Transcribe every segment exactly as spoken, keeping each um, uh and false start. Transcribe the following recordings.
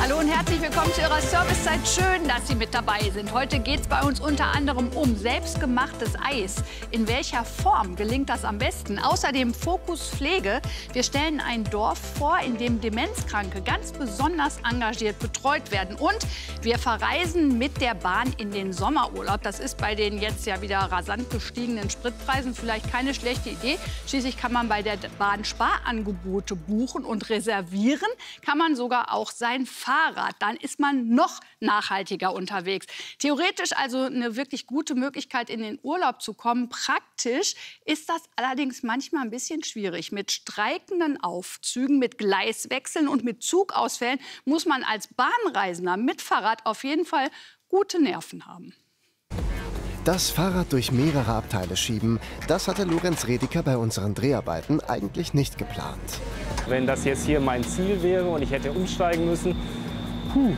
Hallo und herzlich willkommen zu Ihrer Servicezeit. Schön, dass Sie mit dabei sind. Heute geht es bei uns unter anderem um selbstgemachtes Eis. In welcher Form gelingt das am besten? Außerdem Fokus Pflege. Wir stellen ein Dorf vor, in dem Demenzkranke ganz besonders engagiert betreut werden. Und wir verreisen mit der Bahn in den Sommerurlaub. Das ist bei den jetzt ja wieder rasant gestiegenen Spritpreisen vielleicht keine schlechte Idee. Schließlich kann man bei der Bahn Sparangebote buchen und reservieren kann man sogar auch sein Fahrrad. Dann ist man noch nachhaltiger unterwegs. Theoretisch also eine wirklich gute Möglichkeit, in den Urlaub zu kommen. Praktisch ist das allerdings manchmal ein bisschen schwierig. Mit streikenden Aufzügen, mit Gleiswechseln und mit Zugausfällen muss man als Bahnreisender mit Fahrrad auf jeden Fall gute Nerven haben. Das Fahrrad durch mehrere Abteile schieben, das hatte Lorenz Rediker bei unseren Dreharbeiten eigentlich nicht geplant. Wenn das jetzt hier mein Ziel wäre und ich hätte umsteigen müssen, puh.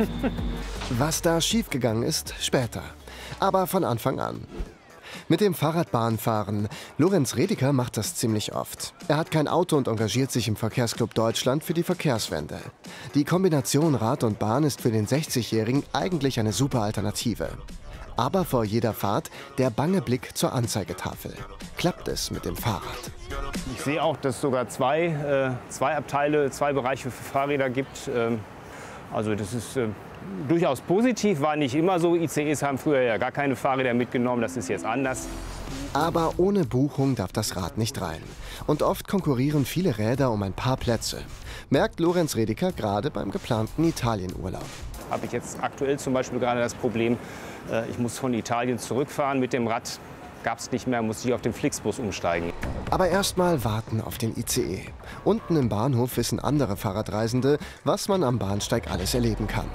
Was da schiefgegangen ist, später. Aber von Anfang an. Mit dem Fahrradbahn fahren. Lorenz Rediker macht das ziemlich oft. Er hat kein Auto und engagiert sich im Verkehrsclub Deutschland für die Verkehrswende. Die Kombination Rad und Bahn ist für den sechzigjährigen eigentlich eine super Alternative. Aber vor jeder Fahrt der bange Blick zur Anzeigetafel. Klappt es mit dem Fahrrad? Ich sehe auch, dass es sogar zwei, äh, zwei Abteile, zwei Bereiche für Fahrräder gibt. Ähm, also das ist äh, durchaus positiv, war nicht immer so. I C Es haben früher ja gar keine Fahrräder mitgenommen, das ist jetzt anders. Aber ohne Buchung darf das Rad nicht rein. Und oft konkurrieren viele Räder um ein paar Plätze. Merkt Lorenz Rediker gerade beim geplanten Italienurlaub. Habe ich jetzt aktuell zum Beispiel gerade das Problem, äh, ich muss von Italien zurückfahren mit dem Rad. Gab es nicht mehr, musste ich auf den Flixbus umsteigen. Aber erst mal warten auf den I C E. Unten im Bahnhof wissen andere Fahrradreisende, was man am Bahnsteig alles erleben kann.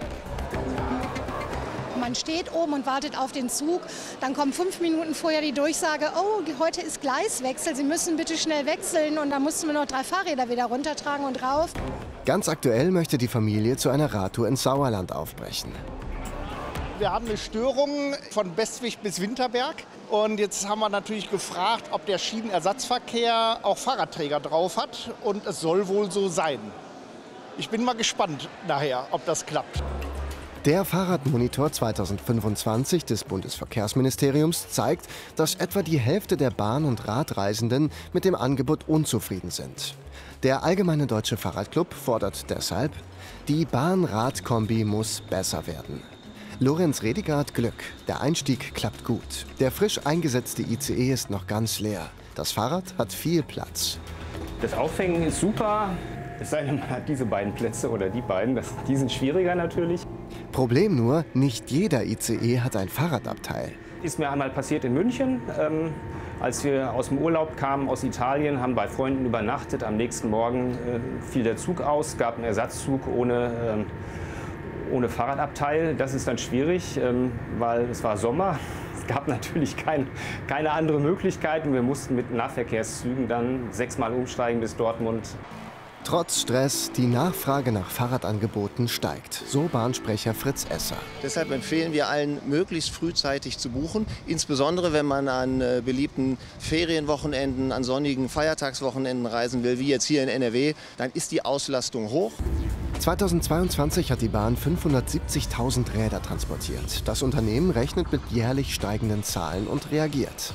Man steht oben und wartet auf den Zug. Dann kommt fünf Minuten vorher die Durchsage, oh, heute ist Gleiswechsel, Sie müssen bitte schnell wechseln. Und dann mussten wir noch drei Fahrräder wieder runtertragen und rauf. Ganz aktuell möchte die Familie zu einer Radtour ins Sauerland aufbrechen. Wir haben eine Störung von Bestwig bis Winterberg. Und jetzt haben wir natürlich gefragt, ob der Schienenersatzverkehr auch Fahrradträger drauf hat. Und es soll wohl so sein. Ich bin mal gespannt nachher, ob das klappt. Der Fahrradmonitor zweitausendfünfundzwanzig des Bundesverkehrsministeriums zeigt, dass etwa die Hälfte der Bahn- und Radreisenden mit dem Angebot unzufrieden sind. Der Allgemeine Deutsche Fahrradclub fordert deshalb, die Bahn-Rad-Kombi muss besser werden. Lorenz Rediker hat Glück. Der Einstieg klappt gut. Der frisch eingesetzte I C E ist noch ganz leer. Das Fahrrad hat viel Platz. Das Aufhängen ist super. Es sei denn, man hat diese beiden Plätze oder die beiden. Das, die sind schwieriger natürlich. Problem nur, nicht jeder I C E hat ein Fahrradabteil. Ist mir einmal passiert in München. Ähm, als wir aus dem Urlaub kamen aus Italien, haben bei Freunden übernachtet. Am nächsten Morgen äh, fiel der Zug aus, gab einen Ersatzzug ohne, ähm, ohne Fahrradabteil. Das ist dann schwierig, ähm, weil es war Sommer. Es gab natürlich kein, keine andere Möglichkeiten. Wir mussten mit Nahverkehrszügen dann sechsmal umsteigen bis Dortmund. Trotz Stress, die Nachfrage nach Fahrradangeboten steigt, so Bahnsprecher Fritz Esser. Deshalb empfehlen wir allen, möglichst frühzeitig zu buchen. Insbesondere, wenn man an äh, beliebten Ferienwochenenden, an sonnigen Feiertagswochenenden reisen will, wie jetzt hier in N R W, dann ist die Auslastung hoch. zweitausendzweiundzwanzig hat die Bahn fünfhundertsiebzigtausend Räder transportiert. Das Unternehmen rechnet mit jährlich steigenden Zahlen und reagiert.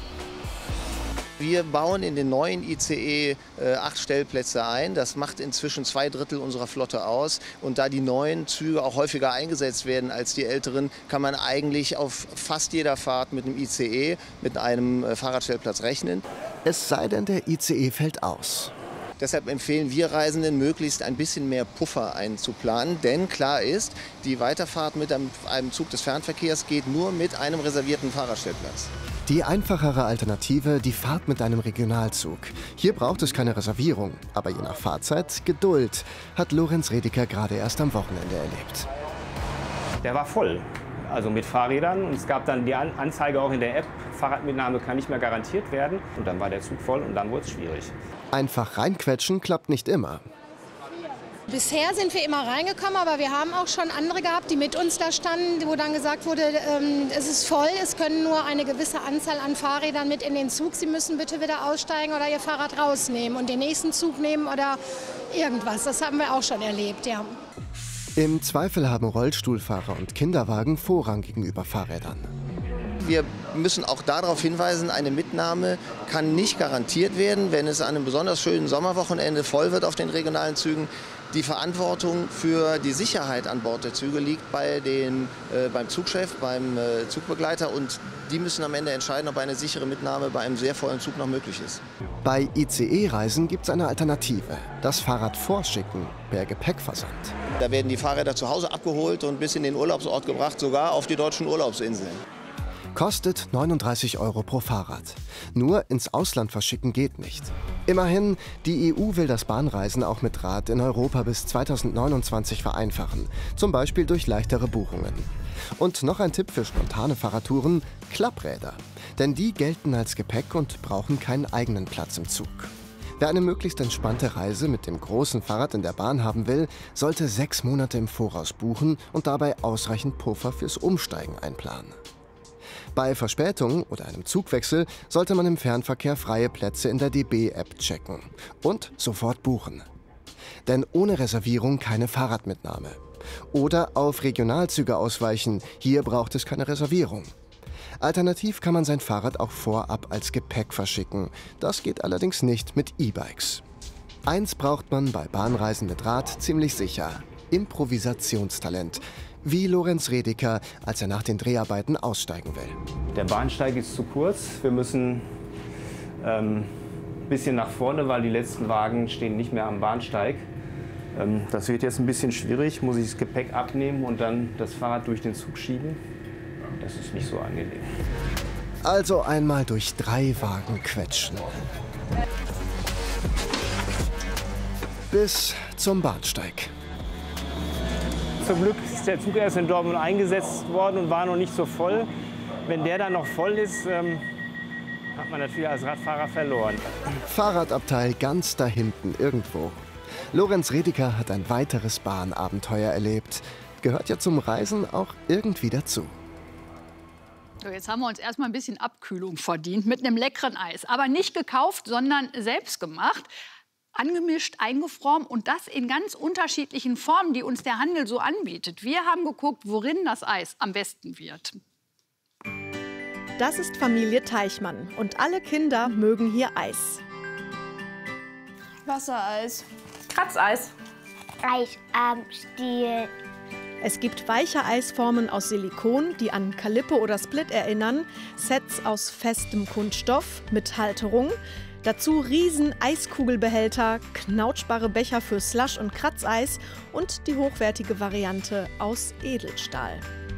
Wir bauen in den neuen I C E äh, acht Stellplätze ein. Das macht inzwischen zwei Drittel unserer Flotte aus. Und da die neuen Züge auch häufiger eingesetzt werden als die älteren, kann man eigentlich auf fast jeder Fahrt mit einem I C E, mit einem äh, Fahrradstellplatz rechnen. Es sei denn, der I C E fällt aus. Deshalb empfehlen wir Reisenden, möglichst ein bisschen mehr Puffer einzuplanen. Denn klar ist, die Weiterfahrt mit einem, einem Zug des Fernverkehrs geht nur mit einem reservierten Fahrradstellplatz. Die einfachere Alternative, die Fahrt mit einem Regionalzug. Hier braucht es keine Reservierung, aber je nach Fahrzeit Geduld, hat Lorenz Rediker gerade erst am Wochenende erlebt. Der war voll, also mit Fahrrädern. Und es gab dann die Anzeige auch in der App, Fahrradmitnahme kann nicht mehr garantiert werden. Und dann war der Zug voll und dann wurde es schwierig. Einfach reinquetschen klappt nicht immer. Bisher sind wir immer reingekommen, aber wir haben auch schon andere gehabt, die mit uns da standen, wo dann gesagt wurde, ähm, es ist voll, es können nur eine gewisse Anzahl an Fahrrädern mit in den Zug. Sie müssen bitte wieder aussteigen oder Ihr Fahrrad rausnehmen und den nächsten Zug nehmen oder irgendwas. Das haben wir auch schon erlebt, ja. Im Zweifel haben Rollstuhlfahrer und Kinderwagen Vorrang gegenüber Fahrrädern. Wir müssen auch darauf hinweisen, eine Mitnahme kann nicht garantiert werden, wenn es an einem besonders schönen Sommerwochenende voll wird auf den regionalen Zügen. Die Verantwortung für die Sicherheit an Bord der Züge liegt bei den, äh, beim Zugchef, beim äh, Zugbegleiter, und die müssen am Ende entscheiden, ob eine sichere Mitnahme bei einem sehr vollen Zug noch möglich ist. Bei I C E-Reisen gibt es eine Alternative: das Fahrrad vorschicken per Gepäckversand. Da werden die Fahrräder zu Hause abgeholt und bis in den Urlaubsort gebracht, sogar auf die deutschen Urlaubsinseln. Kostet neununddreißig Euro pro Fahrrad. Nur ins Ausland verschicken geht nicht. Immerhin, die E U will das Bahnreisen auch mit Rad in Europa bis zweitausendneunundzwanzig vereinfachen. Zum Beispiel durch leichtere Buchungen. Und noch ein Tipp für spontane Fahrradtouren: Klappräder. Denn die gelten als Gepäck und brauchen keinen eigenen Platz im Zug. Wer eine möglichst entspannte Reise mit dem großen Fahrrad in der Bahn haben will, sollte sechs Monate im Voraus buchen und dabei ausreichend Puffer fürs Umsteigen einplanen. Bei Verspätung oder einem Zugwechsel sollte man im Fernverkehr freie Plätze in der D B-App checken und sofort buchen. Denn ohne Reservierung keine Fahrradmitnahme. Oder auf Regionalzüge ausweichen, hier braucht es keine Reservierung. Alternativ kann man sein Fahrrad auch vorab als Gepäck verschicken. Das geht allerdings nicht mit E-Bikes. Eins braucht man bei Bahnreisen mit Rad ziemlich sicher: Improvisationstalent. Wie Lorenz Redeker, als er nach den Dreharbeiten aussteigen will. Der Bahnsteig ist zu kurz. Wir müssen ähm, ein bisschen nach vorne, weil die letzten Wagen stehen nicht mehr am Bahnsteig. Ähm, das wird jetzt ein bisschen schwierig. Muss ich das Gepäck abnehmen und dann das Fahrrad durch den Zug schieben. Das ist nicht so angenehm. Also einmal durch drei Wagen quetschen. Bis zum Bahnsteig. Zum Glück ist der Zug erst in Dortmund eingesetzt worden und war noch nicht so voll. Wenn der dann noch voll ist, ähm, hat man natürlich als Radfahrer verloren. Fahrradabteil ganz da hinten irgendwo. Lorenz Redeker hat ein weiteres Bahnabenteuer erlebt. Gehört ja zum Reisen auch irgendwie dazu. So, jetzt haben wir uns erstmal ein bisschen Abkühlung verdient mit einem leckeren Eis. Aber nicht gekauft, sondern selbst gemacht. Angemischt, eingefroren und das in ganz unterschiedlichen Formen, die uns der Handel so anbietet. Wir haben geguckt, worin das Eis am besten wird. Das ist Familie Teichmann und alle Kinder mögen hier Eis. Wassereis. Kratzeis. Eis am Stiel. Es gibt weiche Eisformen aus Silikon, die an Calippo oder Split erinnern, Sets aus festem Kunststoff mit Halterung, dazu riesen Eiskugelbehälter, knautschbare Becher für Slush- und Kratzeis und die hochwertige Variante aus Edelstahl.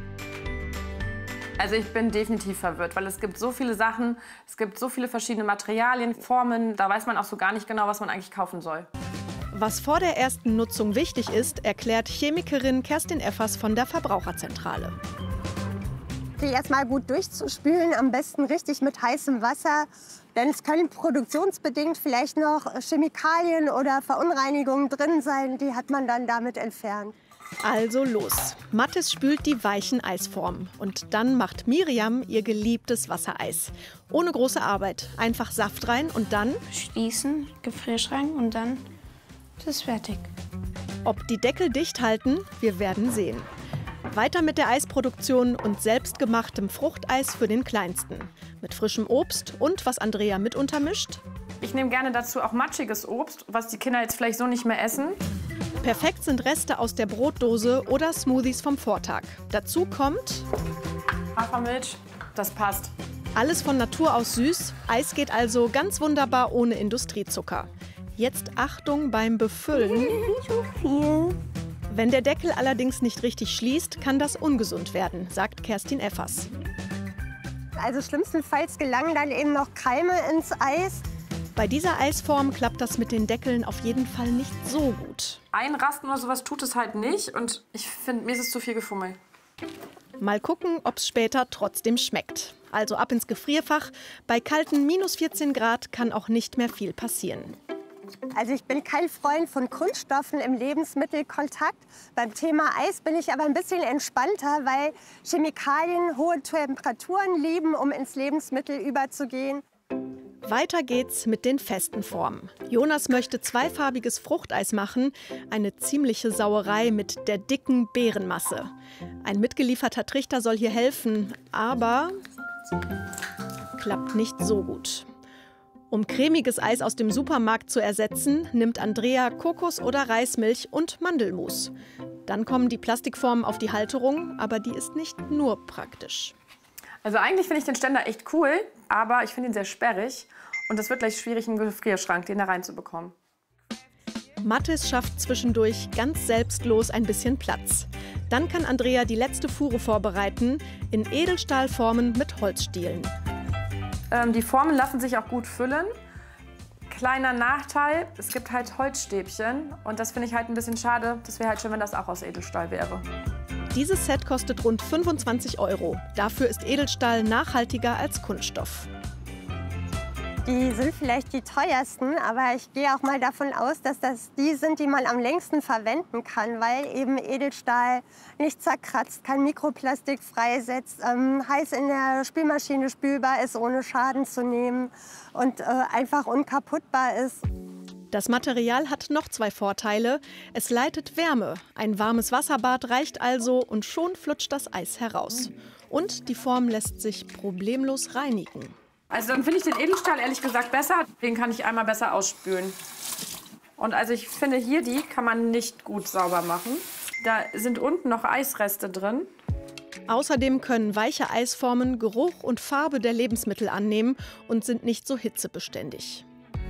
Also ich bin definitiv verwirrt, weil es gibt so viele Sachen, es gibt so viele verschiedene Materialien, Formen, da weiß man auch so gar nicht genau, was man eigentlich kaufen soll. Was vor der ersten Nutzung wichtig ist, erklärt Chemikerin Kerstin Effers von der Verbraucherzentrale. Die erstmal gut durchzuspülen, am besten richtig mit heißem Wasser. Denn es können produktionsbedingt vielleicht noch Chemikalien oder Verunreinigungen drin sein. Die hat man dann damit entfernt. Also los. Mathis spült die weichen Eisformen. Und dann macht Miriam ihr geliebtes Wassereis. Ohne große Arbeit. Einfach Saft rein und dann schließen, Gefrierschrank und dann ist es fertig. Ob die Deckel dicht halten, wir werden sehen. Weiter mit der Eisproduktion und selbstgemachtem Fruchteis für den Kleinsten. Mit frischem Obst und was Andrea mit untermischt. Ich nehme gerne dazu auch matschiges Obst, was die Kinder jetzt vielleicht so nicht mehr essen. Perfekt sind Reste aus der Brotdose oder Smoothies vom Vortag. Dazu kommt Hafermilch, das passt. Alles von Natur aus süß. Eis geht also ganz wunderbar ohne Industriezucker. Jetzt Achtung beim Befüllen. Nicht so viel. Wenn der Deckel allerdings nicht richtig schließt, kann das ungesund werden, sagt Kerstin Effers. Also schlimmstenfalls gelangen dann eben noch Keime ins Eis. Bei dieser Eisform klappt das mit den Deckeln auf jeden Fall nicht so gut. Einrasten oder sowas tut es halt nicht und ich finde, mir ist es zu viel Gefummel. Mal gucken, ob es später trotzdem schmeckt. Also ab ins Gefrierfach. Bei kalten minus vierzehn Grad kann auch nicht mehr viel passieren. Also ich bin kein Freund von Kunststoffen im Lebensmittelkontakt. Beim Thema Eis bin ich aber ein bisschen entspannter, weil Chemikalien hohe Temperaturen lieben, um ins Lebensmittel überzugehen. Weiter geht's mit den festen Formen. Jonas möchte zweifarbiges Fruchteis machen, eine ziemliche Sauerei mit der dicken Beerenmasse. Ein mitgelieferter Trichter soll hier helfen, aber klappt nicht so gut. Um cremiges Eis aus dem Supermarkt zu ersetzen, nimmt Andrea Kokos- oder Reismilch und Mandelmus. Dann kommen die Plastikformen auf die Halterung, aber die ist nicht nur praktisch. Also eigentlich finde ich den Ständer echt cool, aber ich finde ihn sehr sperrig. Und es wird gleich schwierig, einen Gefrierschrank, den da reinzubekommen. Mathis schafft zwischendurch ganz selbstlos ein bisschen Platz. Dann kann Andrea die letzte Fuhre vorbereiten, in Edelstahlformen mit Holzstielen. Ähm, die Formen lassen sich auch gut füllen. Kleiner Nachteil, es gibt halt Holzstäbchen. Und das finde ich halt ein bisschen schade. Das wäre halt schön, wenn das auch aus Edelstahl wäre. Dieses Set kostet rund fünfundzwanzig Euro. Dafür ist Edelstahl nachhaltiger als Kunststoff. Die sind vielleicht die teuersten, aber ich gehe auch mal davon aus, dass das die sind, die man am längsten verwenden kann, weil eben Edelstahl nicht zerkratzt, kein Mikroplastik freisetzt, ähm, heiß in der Spülmaschine spülbar ist, ohne Schaden zu nehmen und äh, einfach unkaputtbar ist. Das Material hat noch zwei Vorteile. Es leitet Wärme. Ein warmes Wasserbad reicht also und schon flutscht das Eis heraus. Und die Form lässt sich problemlos reinigen. Also dann finde ich den Edelstahl ehrlich gesagt besser. Den kann ich einmal besser ausspülen. Und also ich finde hier, die kann man nicht gut sauber machen. Da sind unten noch Eisreste drin. Außerdem können weiche Eisformen Geruch und Farbe der Lebensmittel annehmen und sind nicht so hitzebeständig.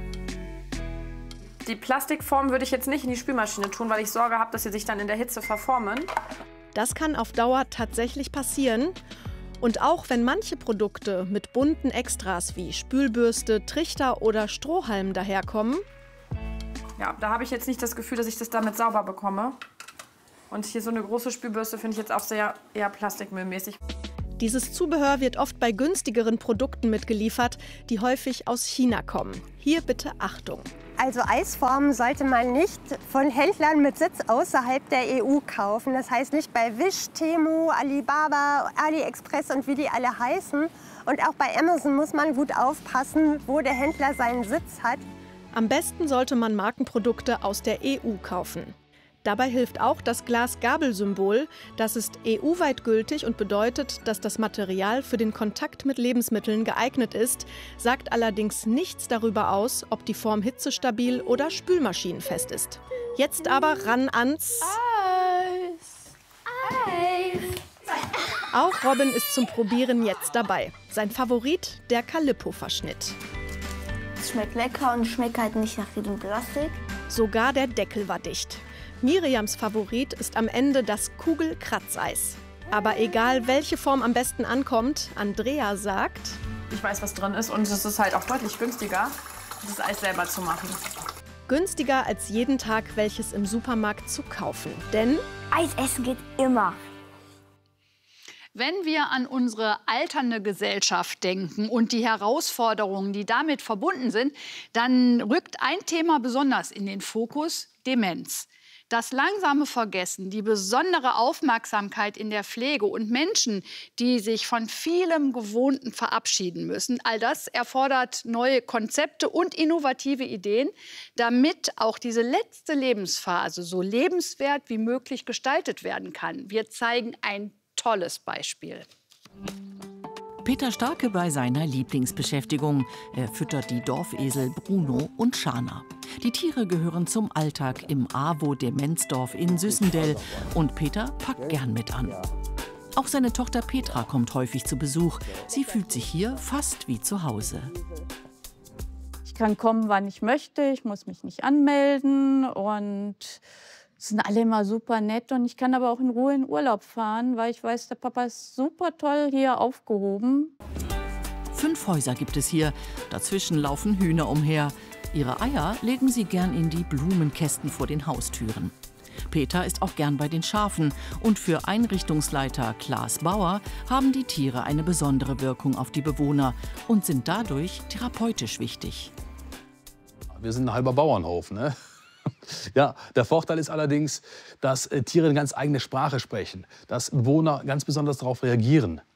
Die Plastikform würde ich jetzt nicht in die Spülmaschine tun, weil ich Sorge habe, dass sie sich dann in der Hitze verformen. Das kann auf Dauer tatsächlich passieren. Und auch wenn manche Produkte mit bunten Extras wie Spülbürste, Trichter oder Strohhalm daherkommen, ja, da habe ich jetzt nicht das Gefühl, dass ich das damit sauber bekomme. Und hier so eine große Spülbürste finde ich jetzt auch sehr eher plastikmüllmäßig. Dieses Zubehör wird oft bei günstigeren Produkten mitgeliefert, die häufig aus China kommen. Hier bitte Achtung. Also Eisformen sollte man nicht von Händlern mit Sitz außerhalb der E U kaufen. Das heißt nicht bei Wish, Temu, Alibaba, AliExpress und wie die alle heißen. Und auch bei Amazon muss man gut aufpassen, wo der Händler seinen Sitz hat. Am besten sollte man Markenprodukte aus der E U kaufen. Dabei hilft auch das Glas-Gabel-Symbol. Das ist E U-weit gültig und bedeutet, dass das Material für den Kontakt mit Lebensmitteln geeignet ist, sagt allerdings nichts darüber aus, ob die Form hitzestabil oder spülmaschinenfest ist. Jetzt aber ran ans Eis. Eis. Auch Robin ist zum Probieren jetzt dabei. Sein Favorit, der Calippo-Verschnitt. Es schmeckt lecker und schmeckt halt nicht nach jedem Plastik. Sogar der Deckel war dicht. Miriams Favorit ist am Ende das Kugelkratzeis. Aber egal, welche Form am besten ankommt, Andrea sagt: Ich weiß, was drin ist und es ist halt auch deutlich günstiger, das Eis selber zu machen. Günstiger als jeden Tag welches im Supermarkt zu kaufen. Denn Eis essen geht immer. Wenn wir an unsere alternde Gesellschaft denken und die Herausforderungen, die damit verbunden sind, dann rückt ein Thema besonders in den Fokus: Demenz. Das langsame Vergessen, die besondere Aufmerksamkeit in der Pflege und Menschen, die sich von vielem Gewohnten verabschieden müssen. All das erfordert neue Konzepte und innovative Ideen, damit auch diese letzte Lebensphase so lebenswert wie möglich gestaltet werden kann. Wir zeigen ein tolles Beispiel. Peter Starke bei seiner Lieblingsbeschäftigung. Er füttert die Dorfesel Bruno und Schana. Die Tiere gehören zum Alltag im AWO-Demenzdorf in Süßendell und Peter packt gern mit an. Auch seine Tochter Petra kommt häufig zu Besuch. Sie fühlt sich hier fast wie zu Hause. Ich kann kommen, wann ich möchte, ich muss mich nicht anmelden und sind alle immer super nett und ich kann aber auch in Ruhe in Urlaub fahren, weil ich weiß, der Papa ist super toll hier aufgehoben. Fünf Häuser gibt es hier. Dazwischen laufen Hühner umher. Ihre Eier legen sie gern in die Blumenkästen vor den Haustüren. Peter ist auch gern bei den Schafen. Und für Einrichtungsleiter Klaas Bauer haben die Tiere eine besondere Wirkung auf die Bewohner und sind dadurch therapeutisch wichtig. Wir sind ein halber Bauernhof, ne? Ja, der Vorteil ist allerdings, dass äh, Tiere eine ganz eigene Sprache sprechen, dass Bewohner ganz besonders darauf reagieren.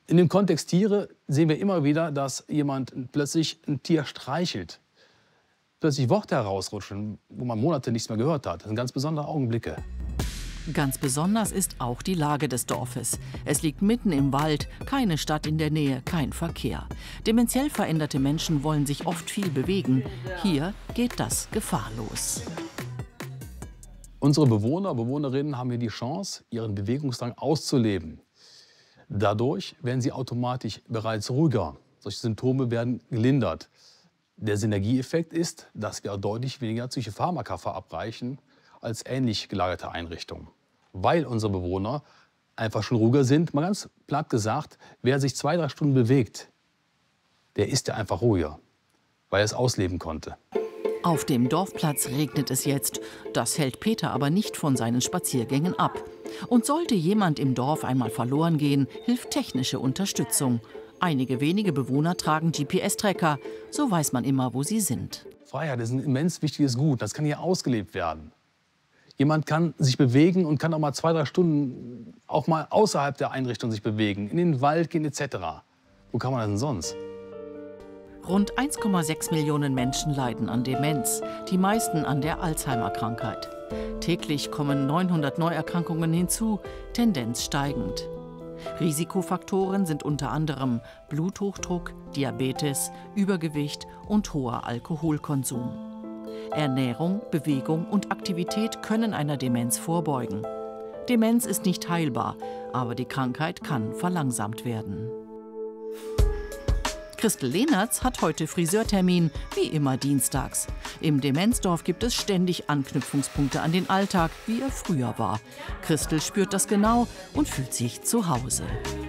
In dem Kontext Tiere sehen wir immer wieder, dass jemand plötzlich ein Tier streichelt. Plötzlich Worte herausrutschen, wo man Monate nichts mehr gehört hat. Das sind ganz besondere Augenblicke. Ganz besonders ist auch die Lage des Dorfes. Es liegt mitten im Wald, keine Stadt in der Nähe, kein Verkehr. Dementiell veränderte Menschen wollen sich oft viel bewegen. Hier geht das gefahrlos. Unsere Bewohner, Bewohnerinnen haben hier die Chance, ihren Bewegungsdrang auszuleben. Dadurch werden sie automatisch bereits ruhiger. Solche Symptome werden gelindert. Der Synergieeffekt ist, dass wir deutlich weniger Psychopharmaka verabreichen als ähnlich gelagerte Einrichtungen. Weil unsere Bewohner einfach schon ruhiger sind. Mal ganz platt gesagt, wer sich zwei, drei Stunden bewegt, der ist ja einfach ruhiger, weil er es ausleben konnte. Auf dem Dorfplatz regnet es jetzt. Das hält Peter aber nicht von seinen Spaziergängen ab. Und sollte jemand im Dorf einmal verloren gehen, hilft technische Unterstützung. Einige wenige Bewohner tragen G P S-Tracker. So weiß man immer, wo sie sind. Freiheit ist ein immens wichtiges Gut. Das kann hier ausgelebt werden. Jemand kann sich bewegen und kann auch mal zwei, drei Stunden auch mal außerhalb der Einrichtung sich bewegen. In den Wald gehen et cetera. Wo kann man das denn sonst? Rund eins Komma sechs Millionen Menschen leiden an Demenz, die meisten an der Alzheimer-Krankheit. Täglich kommen neunhundert Neuerkrankungen hinzu, Tendenz steigend. Risikofaktoren sind unter anderem Bluthochdruck, Diabetes, Übergewicht und hoher Alkoholkonsum. Ernährung, Bewegung und Aktivität können einer Demenz vorbeugen. Demenz ist nicht heilbar, aber die Krankheit kann verlangsamt werden. Christel Lehnertz hat heute Friseurtermin, wie immer dienstags. Im Demenzdorf gibt es ständig Anknüpfungspunkte an den Alltag, wie er früher war. Christel spürt das genau und fühlt sich zu Hause.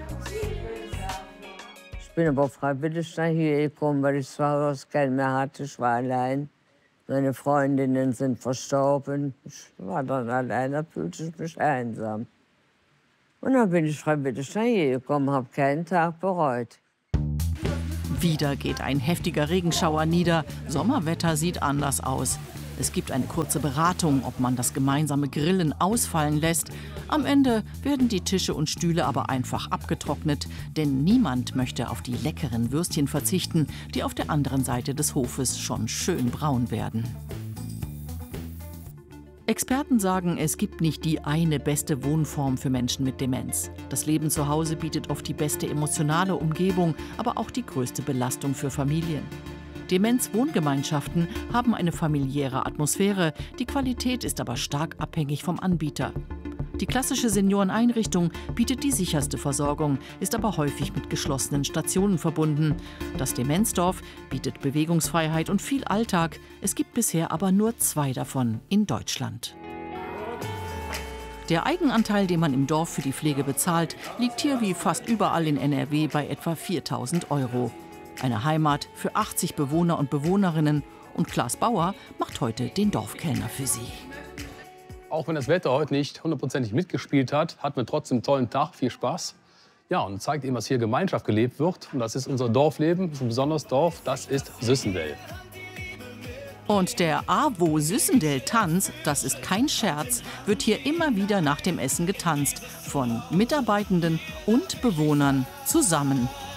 Ich bin aber freiwillig hierher gekommen, weil ich zu Hause keinen mehr hatte. Ich war allein. Meine Freundinnen sind verstorben. Ich war dann allein, da fühlte ich mich einsam. Und dann bin ich freiwillig hierher gekommen, habe keinen Tag bereut. Wieder geht ein heftiger Regenschauer nieder. Sommerwetter sieht anders aus. Es gibt eine kurze Beratung, ob man das gemeinsame Grillen ausfallen lässt. Am Ende werden die Tische und Stühle aber einfach abgetrocknet, denn niemand möchte auf die leckeren Würstchen verzichten, die auf der anderen Seite des Hofes schon schön braun werden. Experten sagen, es gibt nicht die eine beste Wohnform für Menschen mit Demenz. Das Leben zu Hause bietet oft die beste emotionale Umgebung, aber auch die größte Belastung für Familien. Demenz-Wohngemeinschaften haben eine familiäre Atmosphäre, die Qualität ist aber stark abhängig vom Anbieter. Die klassische Senioreneinrichtung bietet die sicherste Versorgung, ist aber häufig mit geschlossenen Stationen verbunden. Das Demenzdorf bietet Bewegungsfreiheit und viel Alltag. Es gibt bisher aber nur zwei davon in Deutschland. Der Eigenanteil, den man im Dorf für die Pflege bezahlt, liegt hier wie fast überall in N R W bei etwa viertausend Euro. Eine Heimat für achtzig Bewohner und Bewohnerinnen. Und Klaas Bauer macht heute den Dorfkellner für sie. Auch wenn das Wetter heute nicht hundertprozentig mitgespielt hat, hatten wir trotzdem einen tollen Tag, viel Spaß. Ja, und zeigt eben, dass hier Gemeinschaft gelebt wird. Und das ist unser Dorfleben, das ist ein besonderes Dorf, das ist Süssendell. Und der A W O Süssendell-Tanz, das ist kein Scherz, wird hier immer wieder nach dem Essen getanzt. Von Mitarbeitenden und Bewohnern zusammen.